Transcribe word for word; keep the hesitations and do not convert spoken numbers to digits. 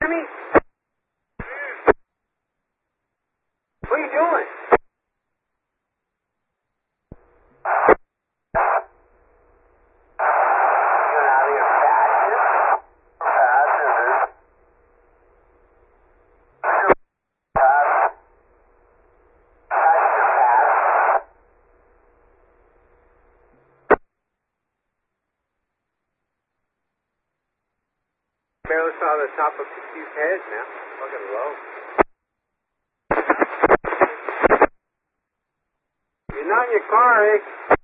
me? What are you doing? You're out of your passes? Passes. Pass. Pass. Barely saw the top of Q's head, man. Fucking low. You're not in your car, eh?